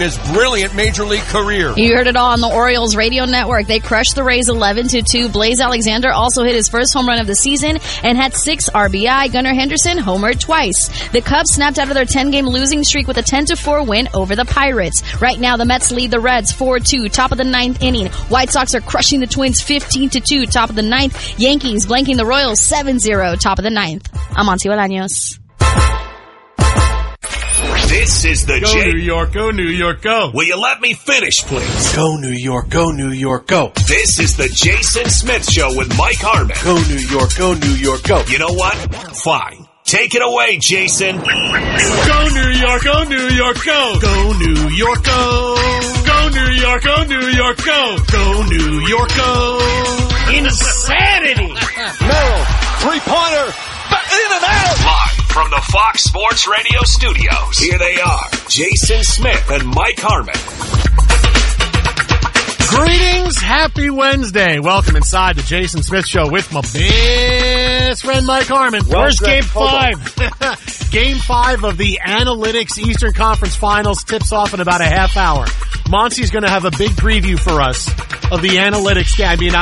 his brilliant Major League career. You heard it all on the Orioles radio network. They crushed the Rays 11-2. Blaze Alexander also hit his first home run of the season and had 6 RBI. Gunnar Henderson homered twice. The Cubs snapped out of their 10-game losing streak with a 10-4 win over the Pirates. Right now, the Mets lead the Reds 4-2, top of the 9th inning. White Sox are crushing the Twins 15-2, top of the 9th. Yankees blanking the Royals 7-0, top of the 9th. I'm Monty Bolaños. This is the Go New York, go New York, go. Will you let me finish, please? Go New York, go New York, go. This is the Jason Smith Show with Mike Harmon. Go New York, go New York, go. You know what? Fine. Take it away, Jason. Go New York, go New York, go. Go New York, go. Go New York, go New York, go. Go New York, go. Insanity. Merrill, three-pointer, in and out. Live from the Fox Sports Radio studios, here they are, Jason Smith and Mike Harmon. Greetings, happy Wednesday. Welcome inside the Jason Smith Show with my best friend Mike Harmon. Where's Game 5? Game 5 of the Analytics Eastern Conference Finals tips off in about a half hour. Monty's going to have a big preview for us of the Analytics game. I mean,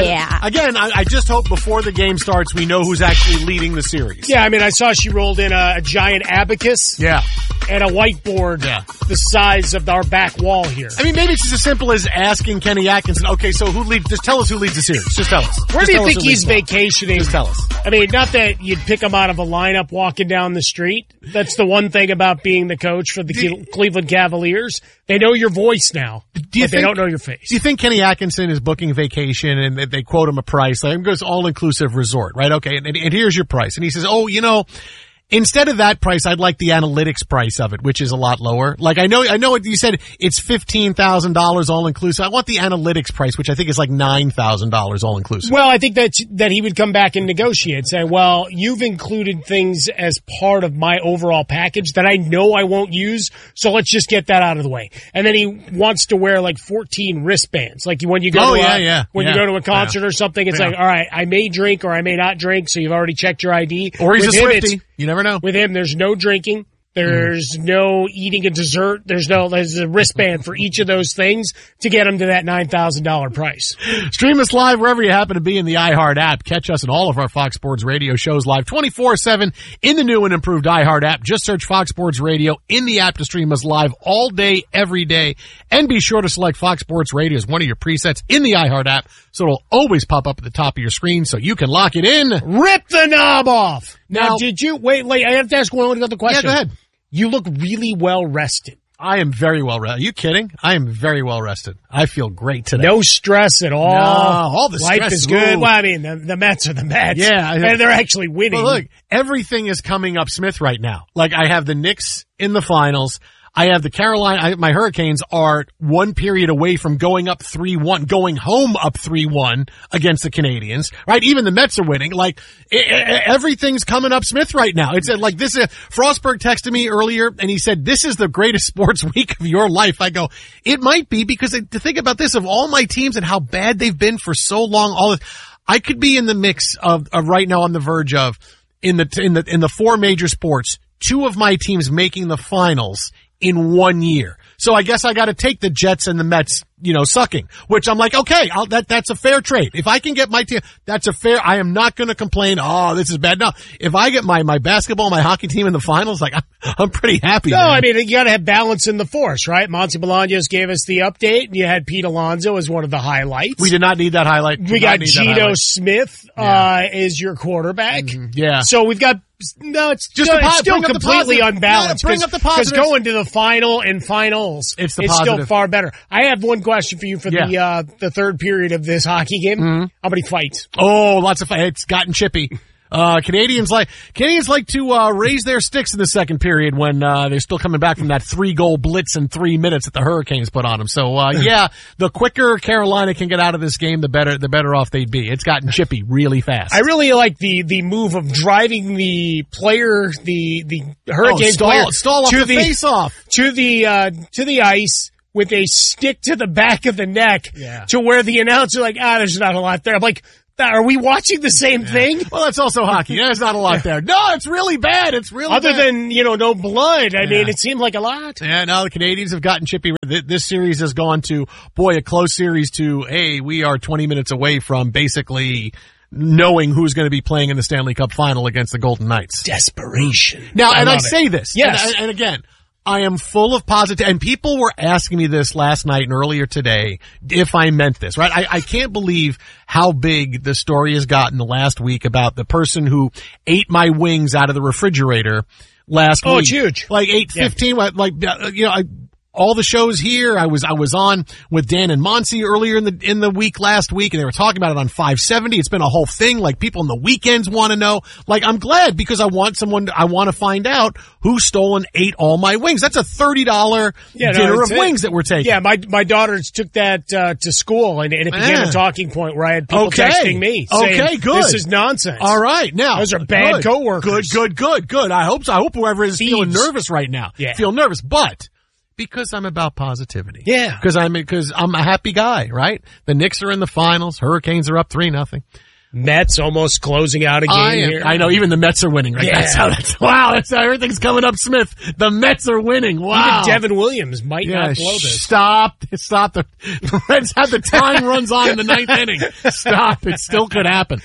I just hope before the game starts we know who's actually leading the series. Yeah, I mean, I saw she rolled in a giant abacus. Yeah. And a whiteboard the size of our back wall here. I mean, maybe it's just as simple as asking Kenny Atkinson, okay, so who leads? Just tell us who leads the series. Just tell us. Where do you think he's vacationing? Just tell us. I mean, not that you'd pick him out of a lineup walking down the street. That's the one thing about being the coach for the Cleveland Cavaliers. They know your voice now, but they don't know your face. Do you think Kenny Atkinson is booking vacation and they quote him a price? Like, it goes all-inclusive resort, right? Okay, and here's your price. And he says, oh, you know, instead of that price, I'd like the analytics price of it, which is a lot lower. Like, I know what you said, it's $15,000 all inclusive. I want the analytics price, which I think is like $9,000 all inclusive. Well, I think that he would come back and negotiate, say, well, you've included things as part of my overall package that I know I won't use, so let's just get that out of the way. And then he wants to wear like 14 wristbands. Like when you go you go to a concert or something, it's like, all right, I may drink or I may not drink, so you've already checked your ID. Or he's a Swiftie. You never know. With him, there's no drinking. There's no eating a dessert. There's a wristband for each of those things to get him to that $9,000 price. Stream us live wherever you happen to be in the iHeart app. Catch us in all of our Fox Sports Radio shows live 24/7 in the new and improved iHeart app. Just search Fox Sports Radio in the app to stream us live all day, every day. And be sure to select Fox Sports Radio as one of your presets in the iHeart app, so it'll always pop up at the top of your screen so you can lock it in. Rip the knob off. Now did you wait? I have to ask one other question. Yeah, go ahead. You look really well rested. I am very well rested. Are you kidding? I am very well rested. I feel great today. No stress at all. No, all the stress. Life is good. Well, I mean, the Mets are the Mets. Yeah. And they're actually winning. Well, look, everything is coming up Smith right now. Like, I have the Knicks in the finals. I have the my Hurricanes are one period away from going up 3-1, going home up 3-1 against the Canadians, right? Even the Mets are winning. Like, everything's coming up Smith right now. It's like this. Frostberg texted me earlier and he said, this is the greatest sports week of your life. I go, it might be, because to think about this, of all my teams and how bad they've been for so long, I could be in the mix of right now on the verge of in the 4 major sports, 2 of my teams making the finals in 1 year. So I guess I got to take the Jets and the Mets, sucking, which I'm like, okay, that's a fair trade. If I can get my team, that's a fair, I am not going to complain. Oh, this is bad. No, if I get my basketball, my hockey team in the finals, like I'm pretty happy. No, man. I mean, you got to have balance in the force, right? Monty Bolaños gave us the update, and you had Pete Alonso as one of the highlights. We did not need that highlight. We got Geno Smith, as your quarterback. Mm-hmm. Yeah. So we've got, no, it's still completely unbalanced. Bring up the positives. Because going to the final and finals, it's still far better. I have one question for you for the third period of this hockey game. Mm-hmm. How many fights? Oh, lots of fights. It's gotten chippy. Canadians like to raise their sticks in the second period when they're still coming back from that 3-goal blitz in 3 minutes that the Hurricanes put on them. So the quicker Carolina can get out of this game, the better off they'd be. It's gotten chippy really fast. I really like the move of driving the player, the Hurricanes player stall off the face off to the ice with a stick to the back of the neck to where the announcer there's not a lot there. I'm like, Are we watching the same thing? Well, that's also hockey. There's not a lot there. No, it's really bad. It's really Other bad. than, no blood. I mean, it seemed like a lot. Yeah, no, the Canadians have gotten chippy. This series has gone to, a close series to, hey, we are 20 minutes away from basically knowing who's going to be playing in the Stanley Cup final against the Golden Knights. Desperation. Now, and I love it. say this. Yes. And again, I am full of positive, and people were asking me this last night and earlier today if I meant this, right? I can't believe how big the story has gotten the last week about the person who ate my wings out of the refrigerator last week. Oh, it's huge. Like 8:15, all the shows here. I was on with Dan and Monsi earlier in the week last week, and they were talking about it on 570. It's been a whole thing. Like, people in the weekends want to know. Like, I'm glad, because I want to find out who stole and ate all my wings. That's a $30 dinner of wings that we're taking. Yeah, my daughters took that to school, and it became a talking point where I had people texting me saying, good. This is nonsense. All right, now those are bad coworkers. Good. I hope so. I hope whoever is feeling nervous right now feel nervous, but because I'm about positivity. Yeah. Because I'm a happy guy, right? The Knicks are in the finals. Hurricanes are up 3-0. Mets almost closing out a game here. I know, even the Mets are winning, right? Yeah. That's how everything's coming up, Smith. The Mets are winning. Wow. Even Devin Williams might not blow this. Stop. The Reds have the time runs on in the 9th inning. Stop. It still could happen.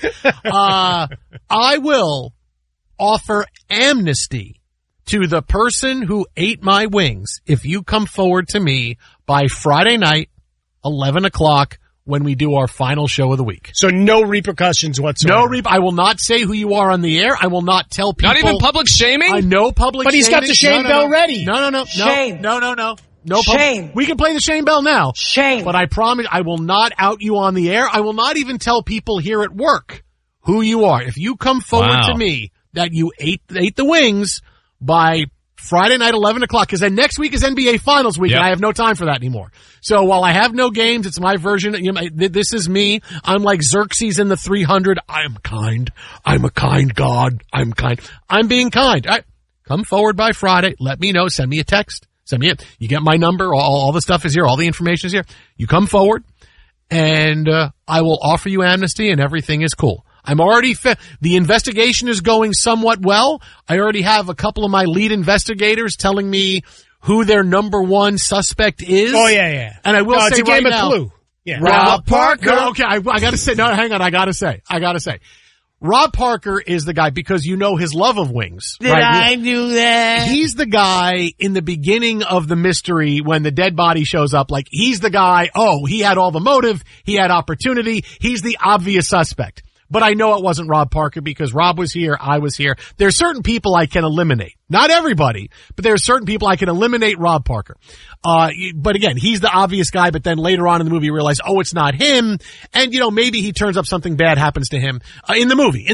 I will offer amnesty to the person who ate my wings if you come forward to me by Friday night, 11 o'clock, when we do our final show of the week. So no repercussions whatsoever. I will not say who you are on the air. I will not tell people. Not even public shaming? I know public But he's shaming. got the shame bell ready. No. Shame. No. Shame. We can play the shame bell now. Shame. But I promise I will not out you on the air. I will not even tell people here at work who you are. If you come forward to me that you ate the wings by Friday night, 11 o'clock, because then next week is NBA Finals week, and I have no time for that anymore. So while I have no games, it's my version. This is me. I'm like Xerxes in the 300. I'm kind. I'm a kind God. I'm kind. I'm being kind. All right. Come forward by Friday. Let me know. Send me a text. Send me it. You get my number. All the stuff is here. All the information is here. You come forward, and I will offer you amnesty, and everything is cool. I'm already the investigation is going somewhat well. I already have a couple of my lead investigators telling me who their number one suspect is. Oh, yeah. And I will say it's a game right of now, Clue. Yeah. Rob Parker. No, okay, I gotta say, no, hang on, I gotta say. Rob Parker is the guy, because you know his love of wings. Did I do that? He's the guy in the beginning of the mystery when the dead body shows up. Like, he's the guy, he had all the motive, he had opportunity, he's the obvious suspect. But I know it wasn't Rob Parker, because Rob was here, I was here. There's certain people I can eliminate. Not everybody, but there are certain people I can eliminate Rob Parker. But again, he's the obvious guy, but then later on in the movie you realize, it's not him. And, maybe he turns up, something bad happens to him, in the movie.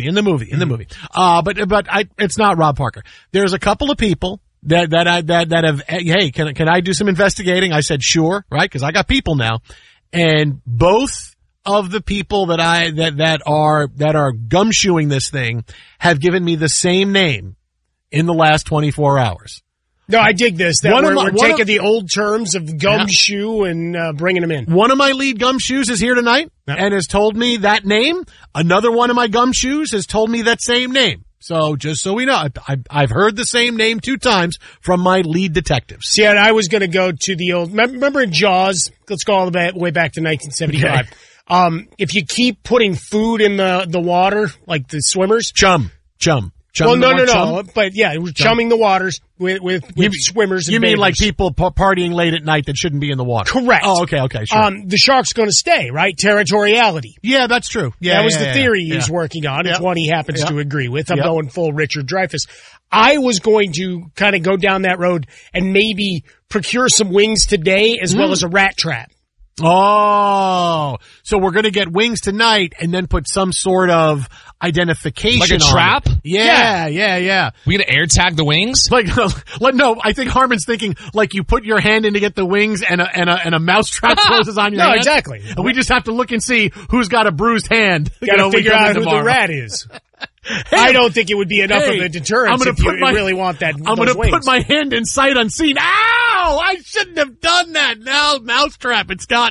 But it's not Rob Parker. There's a couple of people that have, hey, can I do some investigating? I said, sure, right? Cause I got people now. And both of the people that are gumshoeing this thing have given me the same name in the last 24 hours. No, I dig this. We're taking the old terms of gumshoe and bringing them in. One of my lead gumshoes is here tonight and has told me that name. Another one of my gumshoes has told me that same name. So just so we know, I've heard the same name 2 times from my lead detectives. See, I was going to go to the old. Remember in Jaws? Let's go all the way back to 1975. Okay. If you keep putting food in the water, like the swimmers. Chum. Well, no. But yeah, we're chumming the waters with swimmers. You mean like people partying late at night that shouldn't be in the water? Correct. Oh, okay, sure. The shark's going to stay, right? Territoriality. Yeah, that's true. Yeah, that was the theory he's working on. It's one he happens to agree with. I'm going full Richard Dreyfuss. I was going to kind of go down that road and maybe procure some wings today as well as a rat trap. Oh, so we're going to get wings tonight and then put some sort of identification like a on trap? It. Yeah. We going to air tag the wings? No, I think Harmon's thinking like you put your hand in to get the wings and a mouse trap closes on your hand. No, exactly. And we just have to look and see who's got a bruised hand. Got to figure out who the rat is. Hey, I don't think it would be enough of a deterrent if you really want that. I'm going to put my hand in sight unseen. Ow! I shouldn't have done that. Now, mousetrap, it's got me.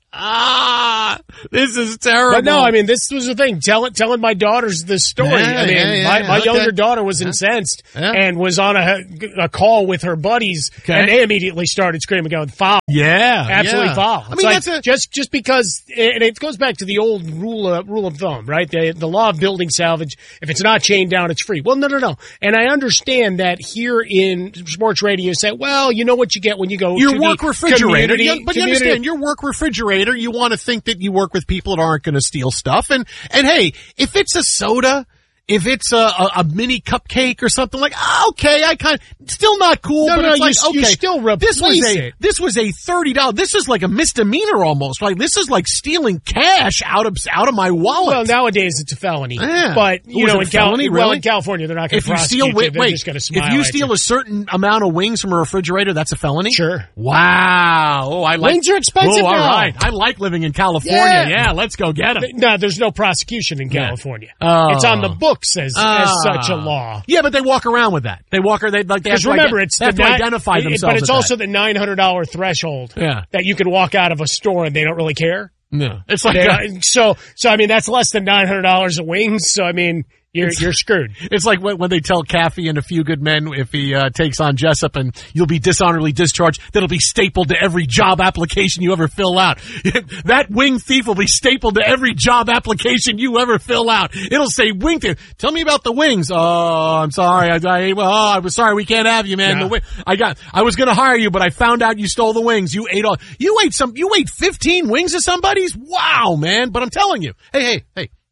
This is terrible. But no, I mean, this was the thing. Telling my daughters this story. Yeah, I mean, my younger daughter was incensed and was on a call with her buddies, and they immediately started screaming, going, foul. Yeah. Absolutely foul. I mean, it's like, just because, and it goes back to the old rule of thumb, right? The law of building salvage. If it's not chained down, it's free. Well, no. And I understand that here in sports radio, you say, well, you know what you get when you go your to work the refrigerator. community. You understand, your work refrigerator, you want to think that you work with people that aren't going to steal stuff. And hey, if it's a soda, if it's a mini cupcake or something like, okay, I still not cool, but it's like, okay, you still replace it. This was a $30, this is like a misdemeanor almost, right? This is like stealing cash out of my wallet. Well, nowadays it's a felony. Yeah. But, you know, in California, they're not going to prosecute you. They're just going to smile if you steal a certain amount of wings from a refrigerator, that's a felony? Sure. Wow. Oh, I like. Wings are expensive now. All right. I like living in California. Yeah, let's go get them. No, there's no prosecution in California. It's on the books as such a law. Yeah, but they walk around with that. They have to identify themselves. But it's also the $900 threshold that you can walk out of a store and they don't really care. No, it's like so I mean that's less than $900 of wings. So I mean you're screwed. It's like when they tell Caffey in A Few Good Men if he takes on Jessup and you'll be dishonorably discharged, that'll be stapled to every job application you ever fill out. That wing thief will be stapled to every job application you ever fill out. It'll say wing thief. Tell me about the wings. Oh, I'm sorry. I was sorry. We can't have you, man. Yeah. I was going to hire you, but I found out you stole the wings. You ate 15 wings of somebody's? Wow, man. But I'm telling you. Hey,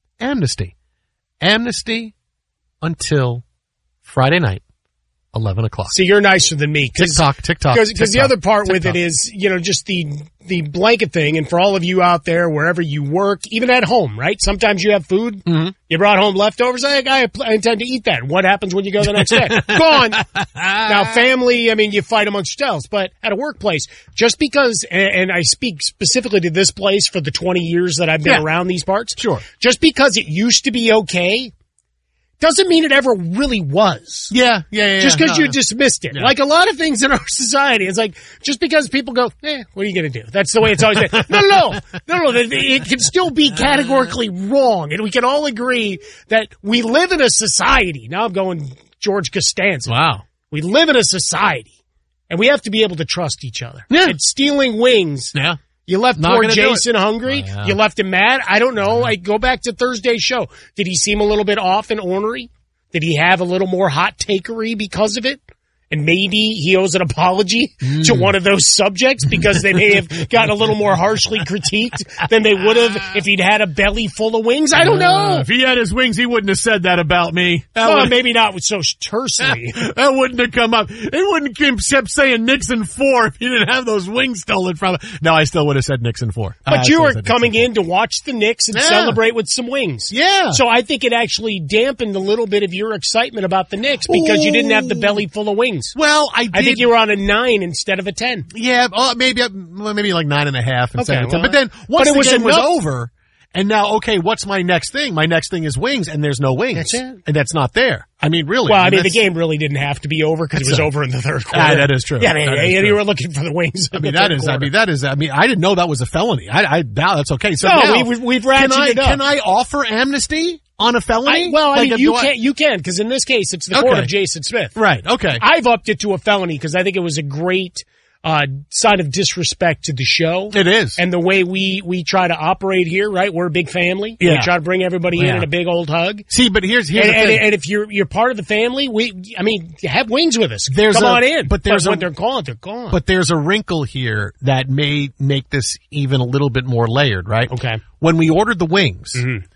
amnesty until Friday night, 11 o'clock. See, you're nicer than me. TikTok. Because the other part with it is, you know, just the blanket thing. And for all of you out there, wherever you work, even at home, right? Sometimes you have food. Mm-hmm. You brought home leftovers. I intend to eat that. What happens when you go the next day? Gone. Now, family, I mean, you fight amongst yourselves. But at a workplace, just because, and I speak specifically to this place for the 20 years that I've been around these parts. Sure. Just because it used to be okay doesn't mean it ever really was. Yeah. Just because you dismissed it. Yeah. Like a lot of things in our society, it's like, just because people go, what are you going to do? That's the way it's always been. No. It can still be categorically wrong. And we can all agree that we live in a society. Now I'm going George Costanza. Wow. We live in a society. And we have to be able to trust each other. Yeah. And stealing wings. Yeah. You left poor Jason hungry. Oh, yeah. You left him mad. I don't know. I go back to Thursday's show. Did he seem a little bit off and ornery? Did he have a little more hot takery because of it? And maybe he owes an apology to one of those subjects because they may have gotten a little more harshly critiqued than they would have if he'd had a belly full of wings. I don't know. If he had his wings, he wouldn't have said that about me. Maybe not so tersely. That wouldn't have come up. It wouldn't have kept saying Nixon 4 if you didn't have those wings stolen from him. No, I still would have said Nixon 4. But you were coming in to watch the Knicks and celebrate with some wings. Yeah. So I think it actually dampened a little bit of your excitement about the Knicks because you didn't have the belly full of wings. Well, I think you were on a 9 instead of a 10. Yeah, maybe like 9.5 instead of 10. But then once the game was over, and now, okay, what's my next thing? My next thing is wings, and there's no wings. That's it. And that's not there. I mean, really. Well, the game really didn't have to be over because it was over in the third quarter. That is true. Yeah, you were looking for the wings. I didn't know that was a felony. Now that's okay. So we've ratcheted it up. Can I offer amnesty on a felony? You can, because in this case, it's the court of Jason Smith. Right, okay. I've upped it to a felony because I think it was a great sign of disrespect to the show. It is. And the way we try to operate here, right? We're a big family. Yeah. We try to bring everybody in a big old hug. See, but here's the thing. And if you're part of the family, have wings with us. Come on in. But when they're gone, they're gone. But there's a wrinkle here that may make this even a little bit more layered, right? Okay. When we ordered the wings,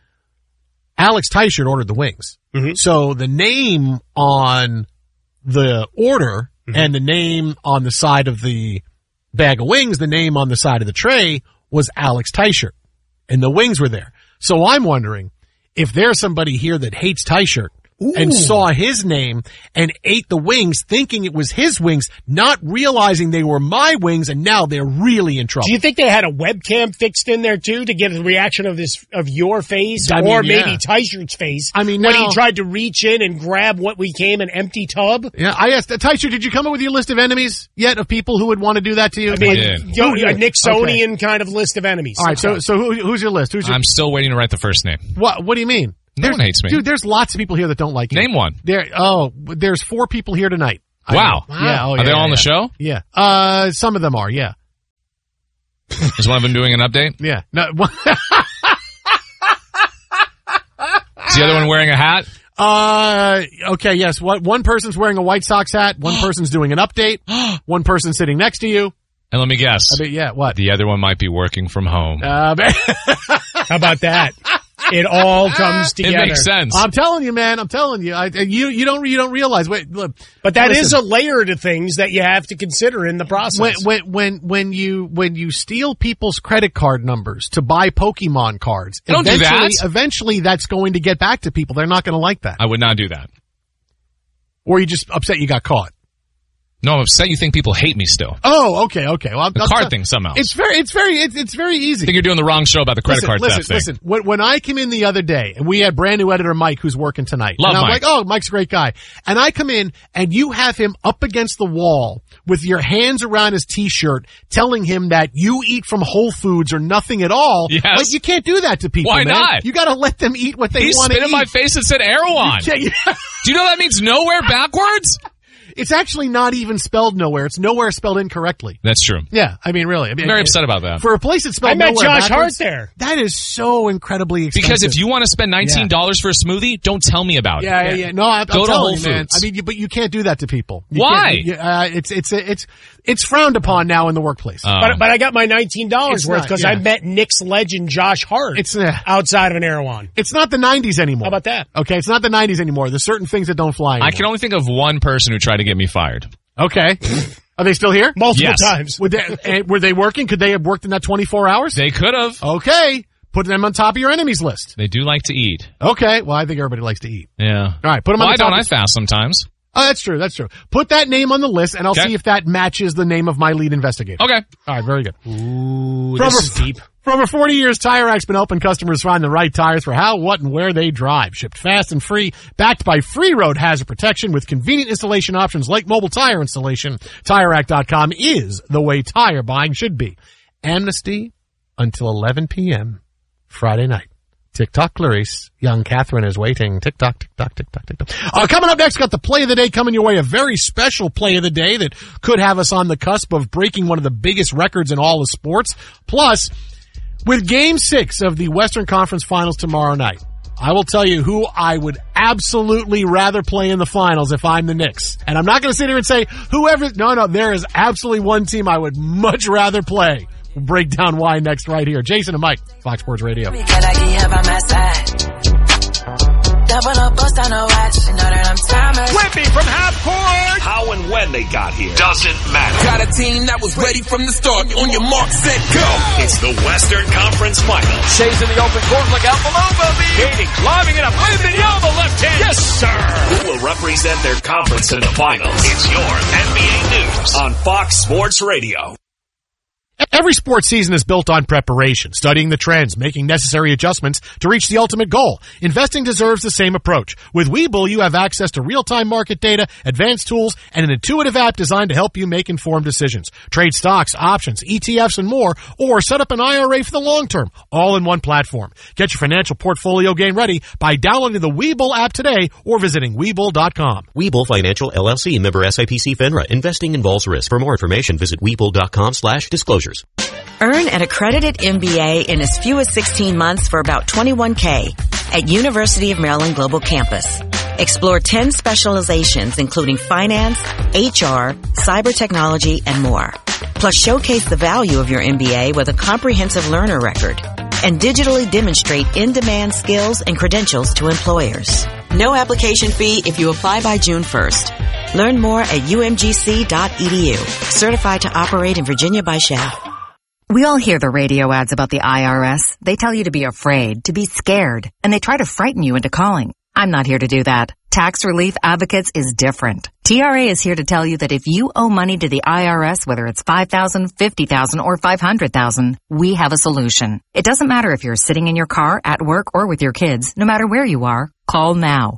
Alex Teichert ordered the wings. Mm-hmm. So the name on the order and the name on the side of the bag of wings, the name on the side of the tray was Alex Teichert. And the wings were there. So I'm wondering if there's somebody here that hates Teichert and saw his name and ate the wings thinking it was his wings, not realizing they were my wings, and now they're really in trouble. Do you think they had a webcam fixed in there too to get a reaction of your face maybe Tyshert's face? I mean, when he tried to reach in and grab what became an empty tub. Yeah, I asked Tysher, did you come up with your list of enemies yet of people who would want to do that to you? I mean, a Nixonian kind of list of enemies. All right, so who's your list? I'm still waiting to write the first name. What do you mean? No one hates me. Dude, there's lots of people here that don't like you. Name one. There's 4 people here tonight. Wow. Yeah. Are they all on the show? Yeah. Some of them are, yeah. Is one of them doing an update? Yeah. No. Is the other one wearing a hat? Okay, yes. One person's wearing a White Sox hat, one person's doing an update, one person's sitting next to you. And let me guess. What? The other one might be working from home. How about that? It all comes together. It makes sense. I'm telling you, man. I'm telling you. You don't realize. Wait, look. But that is a layer to things that you have to consider in the process. When you steal people's credit card numbers to buy Pokemon cards, don't do that. Eventually that's going to get back to people. They're not going to like that. I would not do that. Or you just upset you got caught. No, I'm upset you think people hate me still. Oh, okay. Well, the card thing somehow. It's very easy. I think you're doing the wrong show about the credit card theft thing. Listen, when I came in the other day, and we had brand new editor Mike who's working tonight. Love and I'm Mike. like, oh, Mike's a great guy. And I come in, and you have him up against the wall with your hands around his t-shirt, telling him that you eat from Whole Foods or nothing at all. Yes. Like, you can't do that to people, Why man. not? You gotta let them eat what they want to eat. He spit in my face and said Erewhon. Do you know that means nowhere backwards? It's actually not even spelled nowhere. It's nowhere spelled incorrectly. That's true. Yeah, I mean, really. I'm very upset about that. For a place that's spelled I met nowhere Josh backwards, Hart there. That is so incredibly expensive. Because if you want to spend $19 for a smoothie, don't tell me about it. Yeah. No, I'm Go to telling Whole you, man. Foods. I mean, but you can't do that to people. Why? It's frowned upon now in the workplace. But I got my $19 worth because I met Knicks legend Josh Hart outside of an Erewhon. It's not the 90s anymore. How about that? Okay, it's not the 90s anymore. There's certain things that don't fly anymore. I can only think of one person who tried to get me fired. Okay. Are they still here? Multiple times. Were they working? Could they have worked in that 24 hours? They could have. Okay. Put them on top of your enemies list. They do like to eat. Okay. Well, I think everybody likes to eat. Yeah. All right. Put them on Why the top. don't I fast sometimes? Oh, that's true. Put that name on the list, and I'll see if that matches the name of my lead investigator. Okay. All right. Very good. Ooh, this is deep. For over 40 years, Tire Racks been helping customers find the right tires for how, what, and where they drive. Shipped fast and free, backed by free road hazard protection with convenient installation options like mobile tire installation. TireRack.com is the way tire buying should be. Amnesty until 11 p.m. Friday night. Tick-tock, Clarice. Young Catherine is waiting. Tick-tock, tick-tock, tick-tock, tick-tock. Coming up next, got the play of the day coming your way. A very special play of the day that could have us on the cusp of breaking one of the biggest records in all of sports. Plus, with Game 6 of the Western Conference Finals tomorrow night, I will tell you who I would absolutely rather play in the finals if I'm the Knicks. And I'm not going to sit here and say whoever. No, there is absolutely one team I would much rather play. We'll break down why next right here. Jason and Mike, Fox Sports Radio. Whippy from half court. How and when they got here doesn't matter. Got a team that was ready from the start. On your mark, set, go. It's the Western Conference Finals. Shays in the open court. Look out below, Bobby. Katie climbing it up. Wembanyama left hand. Yes, sir. Who will represent their conference in the finals? It's your NBA News on Fox Sports Radio. Every sports season is built on preparation, studying the trends, making necessary adjustments to reach the ultimate goal. Investing deserves the same approach. With Webull, you have access to real-time market data, advanced tools, and an intuitive app designed to help you make informed decisions. Trade stocks, options, ETFs, and more, or set up an IRA for the long term, all in one platform. Get your financial portfolio game ready by downloading the Webull app today or visiting Webull.com. Webull Financial LLC, member SIPC FINRA. Investing involves risk. For more information, visit Webull.com/disclosures. Earn an accredited MBA in as few as 16 months for about $21K at University of Maryland Global Campus. Explore 10 specializations including finance, HR, cyber technology, and more. Plus showcase the value of your MBA with a comprehensive learner record and digitally demonstrate in-demand skills and credentials to employers. No application fee if you apply by June 1st. Learn more at umgc.edu. Certified to operate in Virginia by SCHEV. We all hear the radio ads about the IRS. They tell you to be afraid, to be scared, and they try to frighten you into calling. I'm not here to do that. Tax Relief Advocates is different. TRA is here to tell you that if you owe money to the IRS, whether it's $5,000, $50,000, or $500,000, we have a solution. It doesn't matter if you're sitting in your car, at work, or with your kids. No matter where you are, call now.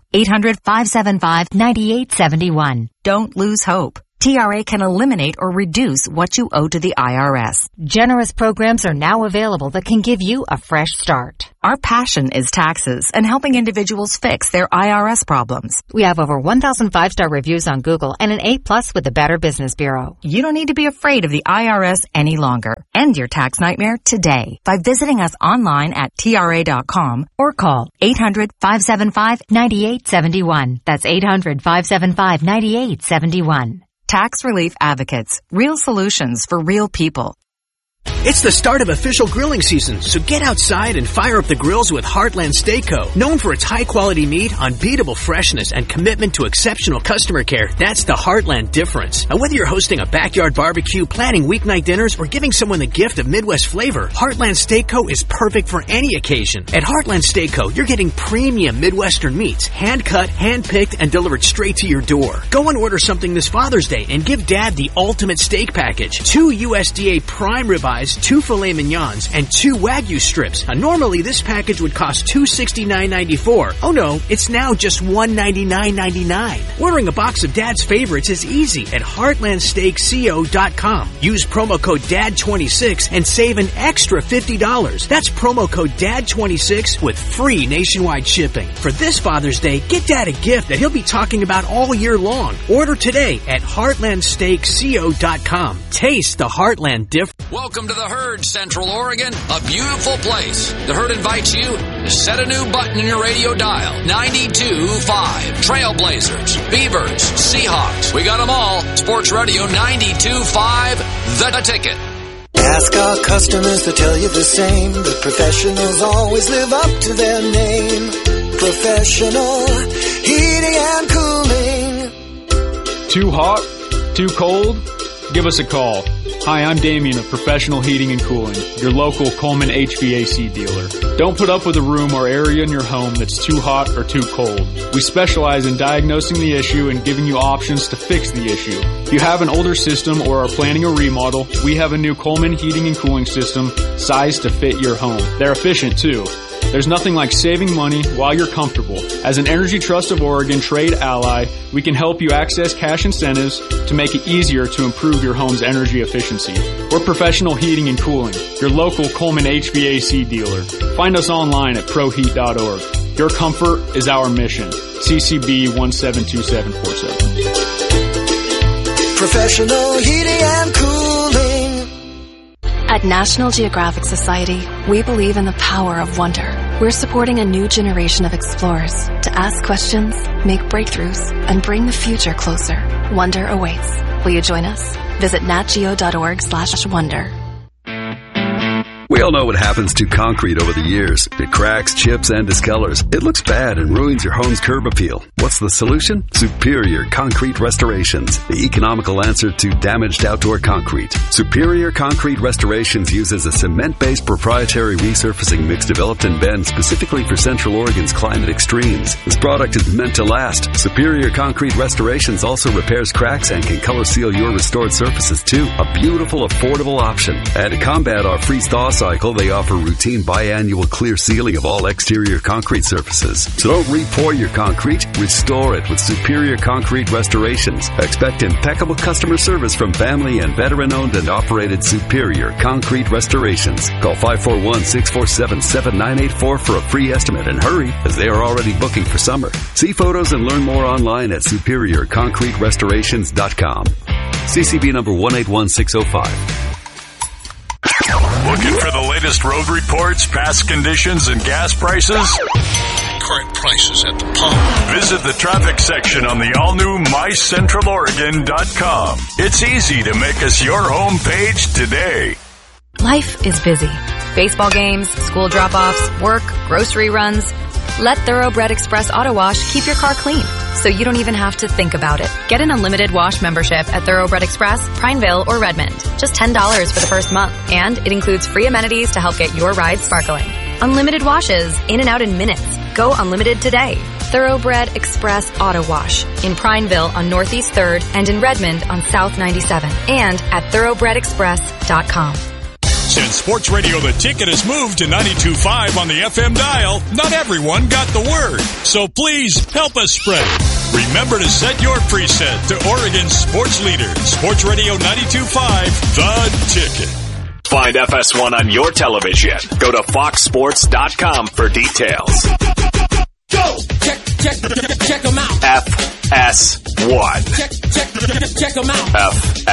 800-575-9871. Don't lose hope. TRA can eliminate or reduce what you owe to the IRS. Generous programs are now available that can give you a fresh start. Our passion is taxes and helping individuals fix their IRS problems. We have over 1,000 5-star reviews on Google and an A+ with the Better Business Bureau. You don't need to be afraid of the IRS any longer. End your tax nightmare today by visiting us online at TRA.com or call 800-575-9871. That's 800-575-9871. Tax Relief Advocates. Real solutions for real people. It's the start of official grilling season, so get outside and fire up the grills with Heartland Steak Co. Known for its high-quality meat, unbeatable freshness, and commitment to exceptional customer care, that's the Heartland difference. And whether you're hosting a backyard barbecue, planning weeknight dinners, or giving someone the gift of Midwest flavor, Heartland Steak Co. is perfect for any occasion. At Heartland Steak Co., you're getting premium Midwestern meats, hand-cut, hand-picked, and delivered straight to your door. Go and order something this Father's Day and give Dad the ultimate steak package. 2 USDA prime ribeyes, 2 filet mignons, and 2 Wagyu strips. Normally, this package would cost $269.94. Oh no, it's now just $199.99. Ordering a box of Dad's favorites is easy at HeartlandSteakCo.com. Use promo code DAD26 and save an extra $50. That's promo code DAD26 with free nationwide shipping. For this Father's Day, get Dad a gift that he'll be talking about all year long. Order today at HeartlandSteakCo.com. Taste the Heartland difference. Welcome to the Herd, Central Oregon, a beautiful place. The Herd invites you to set a new button in your radio dial. 92.5. Trailblazers, Beavers, Seahawks. We got them all. Sports Radio 92.5, The Ticket. Ask our customers to tell you the same. The professionals always live up to their name. Professional heating and cooling. Too hot? Too cold? Give us a call. Hi, I'm Damien of Professional Heating and Cooling, your local Coleman HVAC dealer. Don't put up with a room or area in your home that's too hot or too cold. We specialize in diagnosing the issue and giving you options to fix the issue. If you have an older system or are planning a remodel, we have a new Coleman Heating and Cooling system sized to fit your home. They're efficient too. There's nothing like saving money while you're comfortable. As an Energy Trust of Oregon trade ally, we can help you access cash incentives to make it easier to improve your home's energy efficiency. We're Professional Heating and Cooling, your local Coleman HVAC dealer. Find us online at proheat.org. Your comfort is our mission. CCB 172747. Professional Heating and Cooling. At National Geographic Society, we believe in the power of wonder. We're supporting a new generation of explorers to ask questions, make breakthroughs, and bring the future closer. Wonder awaits. Will you join us? Visit natgeo.org/wonder. We all know what happens to concrete over the years. It cracks, chips, and discolors. It looks bad and ruins your home's curb appeal. What's the solution? Superior Concrete Restorations, the economical answer to damaged outdoor concrete. Superior Concrete Restorations uses a cement-based proprietary resurfacing mix developed in Bend specifically for Central Oregon's climate extremes. This product is meant to last. Superior Concrete Restorations also repairs cracks and can color seal your restored surfaces too. A beautiful, affordable option. And to combat our freeze-thaw cycle, they offer routine biannual clear sealing of all exterior concrete surfaces. So don't re-pour your concrete, restore it with Superior Concrete Restorations. Expect impeccable customer service from family and veteran-owned and operated Superior Concrete Restorations. Call 541-647-7984 for a free estimate, and hurry, as they are already booking for summer. See photos and learn more online at SuperiorConcreteRestorations.com. CCB number 181605. Looking for the latest road reports, past conditions, and gas prices? Current prices at the pump. Visit the traffic section on the all-new MyCentralOregon.com. It's easy to make us your homepage today. Life is busy. Baseball games, school drop-offs, work, grocery runs. Let Thoroughbred Express Auto Wash keep your car clean, so you don't even have to think about it. Get an unlimited wash membership at Thoroughbred Express, Prineville, or Redmond. Just $10 for the first month, and it includes free amenities to help get your ride sparkling. Unlimited washes, in and out in minutes. Go unlimited today. Thoroughbred Express Auto Wash in Prineville on Northeast 3rd and in Redmond on South 97 and at thoroughbredexpress.com. Since Sports Radio The Ticket has moved to 92.5 on the FM dial, not everyone got the word. So please help us spread it. Remember to set your preset to Oregon's sports leader, Sports Radio 92.5, The Ticket. Find FS1 on your television. Go to foxsports.com for details. Go! Check them out. FS1. Check them out.